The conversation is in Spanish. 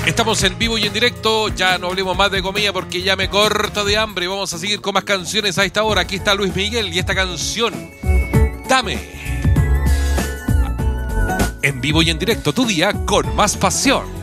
Estamos en vivo y en directo, ya no hablemos más de comida porque ya me corto de hambre. Vamos a seguir con más canciones a esta hora. Aquí está Luis Miguel y esta canción, Dame. En vivo y en directo, tu día con más pasión.